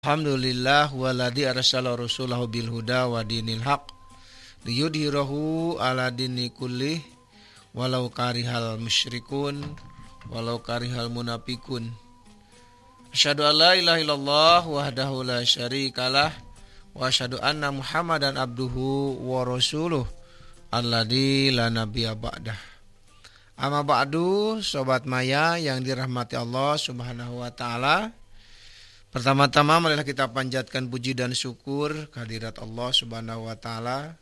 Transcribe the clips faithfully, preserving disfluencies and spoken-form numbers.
Alhamdulillah waladzi arsala rasulahu bil huda wa dinil haq liyudhhirahu ala dini kullih walau karihal musyrikun walau karihal munafikun. Asyhadu an la ilaha illallah wahdahu la syarikalah wa asyhadu anna Muhammadan abduhu wa rasuluh alladzi la nabiyya ba'dah. Amma ba'du, sobat maya yang dirahmati Allah Subhanahu wa taala. Pertama-tama marilah kita panjatkan puji dan syukur kehadirat Allah Subhanahu wa taala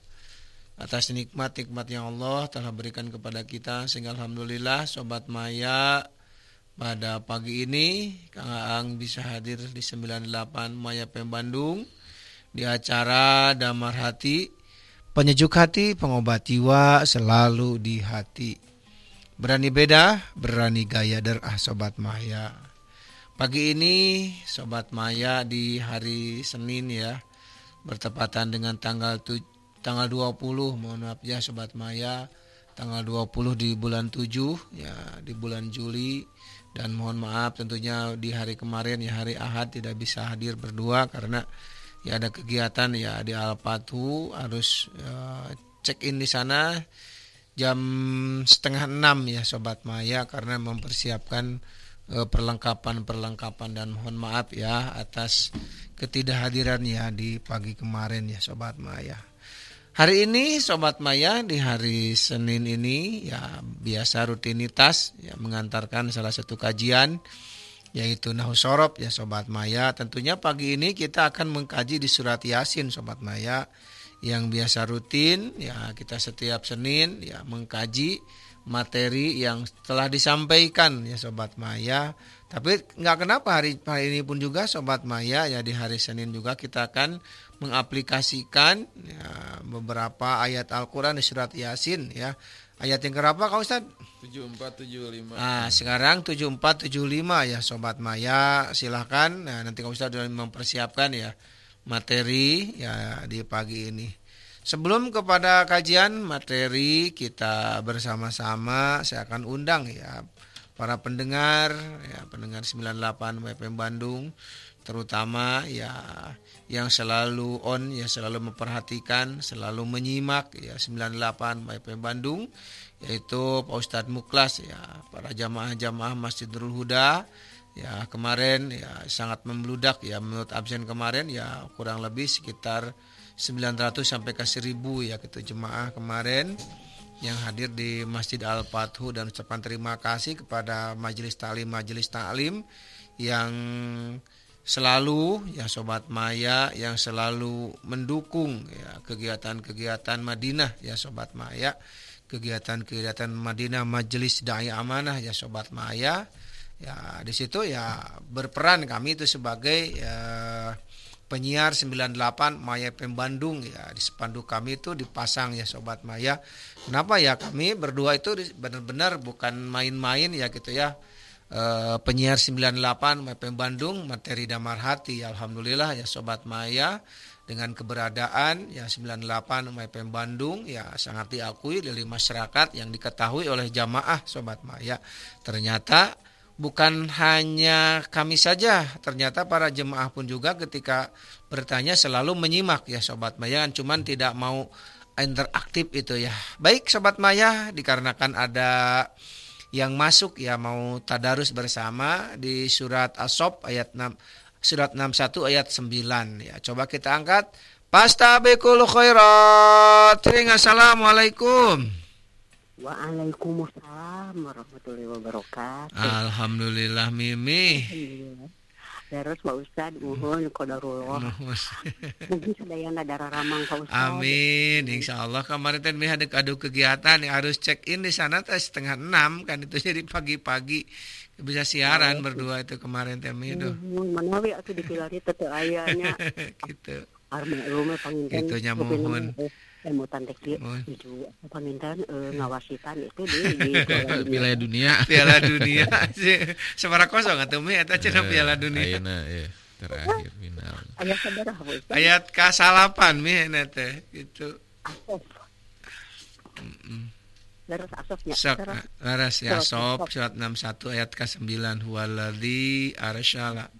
atas nikmat-nikmat yang Allah telah berikan kepada kita, sehingga alhamdulillah sobat maya pada pagi ini Kang Aang bisa hadir di sembilan puluh delapan Maya P M Bandung di acara Damar Hati, penyejuk hati, pengobat jiwa selalu di hati. Berani beda, berani gaya derah sobat maya. Pagi ini sobat maya di hari Senin ya, bertepatan dengan tanggal tu, tanggal dua puluh, mohon maaf ya sobat maya, tanggal dua puluh di bulan tujuh ya, di bulan Juli, dan mohon maaf tentunya di hari kemarin ya, hari Ahad tidak bisa hadir berdua karena ya ada kegiatan ya di Al-Fathu, harus uh, check in di sana jam setengah enam ya sobat maya, karena mempersiapkan perlengkapan-perlengkapan, dan mohon maaf ya atas ketidakhadirannya di pagi kemarin ya sobat maya. Hari ini sobat maya di hari Senin ini ya biasa rutinitas ya mengantarkan salah satu kajian yaitu Nahwu Shorof ya sobat maya. Tentunya pagi ini kita akan mengkaji di surat Yasin sobat maya, yang biasa rutin ya kita setiap Senin ya mengkaji materi yang telah disampaikan ya sobat maya. Tapi nggak kenapa hari, hari ini pun juga sobat maya ya di hari Senin juga kita akan mengaplikasikan ya, beberapa ayat Al-Quran di surat Yasin ya. Ayat yang berapa Kak Ustadz? tujuh puluh empat tujuh puluh lima. Nah sekarang tujuh puluh empat tujuh puluh lima ya sobat maya, silahkan. Nah, nanti Kak Ustadz sudah mempersiapkan ya materi ya di pagi ini. Sebelum kepada kajian materi kita bersama-sama, saya akan undang ya para pendengar ya, pendengar sembilan puluh delapan M F M Bandung, terutama ya yang selalu on ya, selalu memperhatikan, selalu menyimak ya sembilan puluh delapan M F M Bandung, yaitu Pak Ustadz Muklas ya, para jamaah-jamaah Masjidul Huda ya, kemarin ya sangat membludak ya, menurut absen kemarin ya kurang lebih sekitar sembilan ratus sampai ke seribu ya gitu jemaah kemarin yang hadir di Masjid Al-Fathu, dan ucapan terima kasih kepada majelis taklim majelis taklim yang selalu ya sobat maya, yang selalu mendukung ya kegiatan-kegiatan Madinah ya sobat maya, kegiatan-kegiatan Madinah Majelis Dai Amanah ya sobat maya. Ya di situ ya berperan kami itu sebagai ya, penyiar sembilan puluh delapan Maya P M Bandung ya. Di spanduk kami itu dipasang ya sobat maya. Kenapa ya, kami berdua itu benar-benar bukan main-main ya gitu ya. E, penyiar sembilan puluh delapan Maya P M Bandung, materi Damar Hati ya, alhamdulillah ya sobat maya, dengan keberadaan ya sembilan puluh delapan Maya P M Bandung ya sangat diakui oleh masyarakat, yang diketahui oleh jamaah sobat maya. Ternyata bukan hanya kami saja, ternyata para jemaah pun juga ketika bertanya selalu menyimak ya sobat maya, cuman tidak mau interaktif itu ya. Baik sobat maya, dikarenakan ada yang masuk ya mau tadarus bersama di surat As-Sof ayat enam, surat enam puluh satu ayat sembilan ya. Coba kita angkat. Fastabiqul khairat. Assalamualaikum. Waalaikumsalam warahmatullahi wabarakatuh. Alhamdulillah Mimi. Terus Pak Ustadz, uhun qadarullah. Mungkin sedayana darah ramang Pak Ustadz. Amin. Insyaallah kemarin teh ada adu kegiatan yang harus check in di sana teh setengah enam kan, itu jadi pagi-pagi bisa siaran oh, berdua itu kemarin teh itu. Mana we atuh dipilari teh teu aya nya. Gitu. Arme rumah panginten. Itu nya mohon. Emutan teh kieu itu pamintan e, ngawasitan itu di di Piala Dunia. Piala Dunia. Sabaraha kosong atuh mi eta cenah Piala Dunia. Ayeuna ya terakhir final. Ayat sabaraha we? Ayat ka salapan mi eta teh gitu. Asof. Heeh. Laras asofnya. Laras ya Asof surat enam puluh satu ayat ka sembilan, huwaladzi arsala